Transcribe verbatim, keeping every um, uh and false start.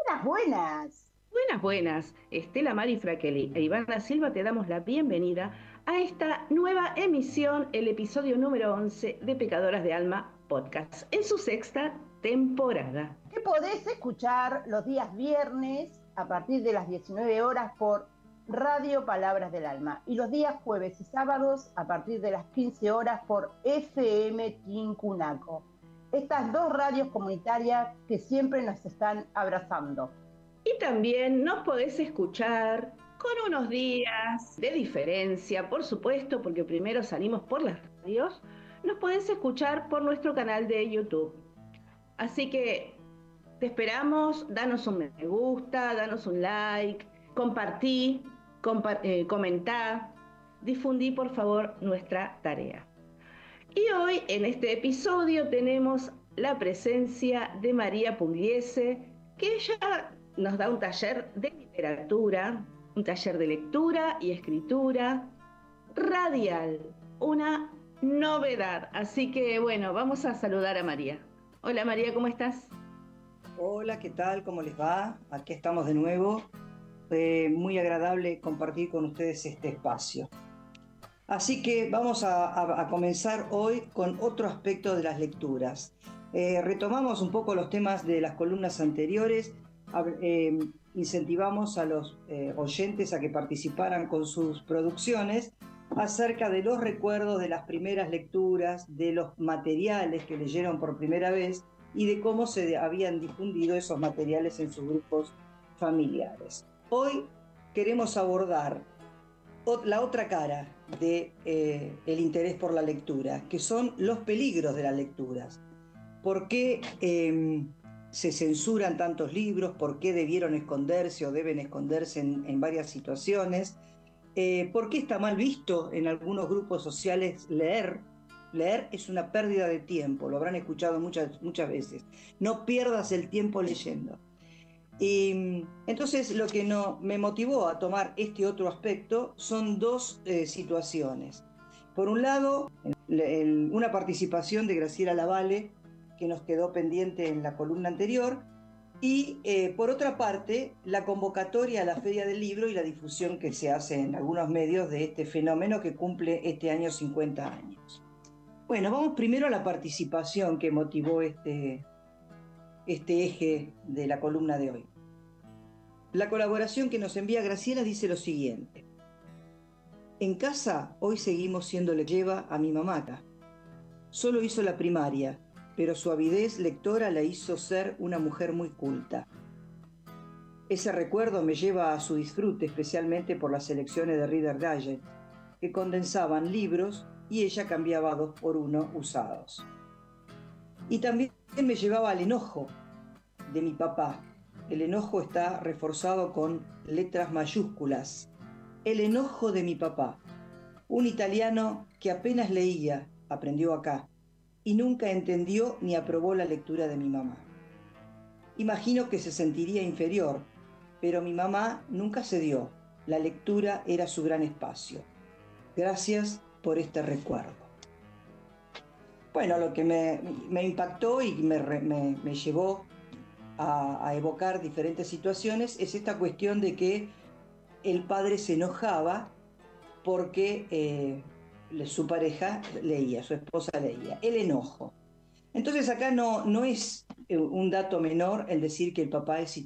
Buenas, buenas. Buenas, buenas. Estela Mari Fraqueli e Ivana Silva te damos la bienvenida a esta nueva emisión, el episodio número once de Pecadoras de Alma Podcast, en su sexta temporada. Que podés escuchar los días viernes a partir de las diecinueve horas por Radio Palabras del Alma y los días jueves y sábados a partir de las quince horas por F M Tincunaco. Estas dos radios comunitarias que siempre nos están abrazando. Y también nos podés escuchar con unos días de diferencia, por supuesto, porque primero salimos por las radios, nos podés escuchar por nuestro canal de YouTube. Así que te esperamos, danos un me gusta, danos un like, compartí, compa- eh, comentá, difundí por favor nuestra tarea. Y hoy en este episodio tenemos la presencia de María Pugliese, que ella nos da un taller de literatura, un taller de lectura y escritura radial, una novedad. Así que bueno, vamos a saludar a María. Hola María, ¿cómo estás? Hola, ¿qué tal? ¿Cómo les va? Aquí estamos de nuevo. Eh, muy agradable compartir con ustedes este espacio. Así que vamos a, a, a comenzar hoy con otro aspecto de las lecturas. Eh, retomamos un poco los temas de las columnas anteriores, eh, incentivamos a los eh, oyentes a que participaran con sus producciones acerca de los recuerdos de las primeras lecturas, de los materiales que leyeron por primera vez y de cómo se habían difundido esos materiales en sus grupos familiares. Hoy queremos abordar la otra cara del de, eh, interés por la lectura, que son los peligros de las lecturas. ¿Por qué eh, se censuran tantos libros? ¿Por qué debieron esconderse o deben esconderse en, en varias situaciones? Eh, ¿Por qué está mal visto en algunos grupos sociales leer? Leer es una pérdida de tiempo, lo habrán escuchado muchas, muchas veces. No pierdas el tiempo leyendo. Y entonces lo que no, me motivó a tomar este otro aspecto son dos eh, situaciones. Por un lado, el, el, una participación de Graciela Lavalle, que nos quedó pendiente en la columna anterior, y eh, por otra parte, la convocatoria a la Feria del Libro y la difusión que se hace en algunos medios de este fenómeno que cumple este año cincuenta años. Bueno, vamos primero a la participación que motivó este, este eje de la columna de hoy. La colaboración que nos envía Graciela dice lo siguiente: en casa hoy seguimos siendo le lleva a mi mamá. Solo hizo la primaria, pero su avidez lectora la hizo ser una mujer muy culta. Ese recuerdo me lleva a su disfrute, especialmente por las selecciones de Reader Digest, que condensaban libros y ella cambiaba dos por uno usados. Y también me llevaba al enojo de mi papá. El enojo está reforzado con letras mayúsculas. El enojo de mi papá, un italiano que apenas leía, aprendió acá, y nunca entendió ni aprobó la lectura de mi mamá. Imagino que se sentiría inferior, pero mi mamá nunca cedió. La lectura era su gran espacio. Gracias por este recuerdo. Bueno, lo que me, me impactó y me, me, me llevó a, a evocar diferentes situaciones es esta cuestión de que el padre se enojaba porque eh, su pareja leía, su esposa leía. El enojo. Entonces acá no, no es un dato menor el decir que el papá es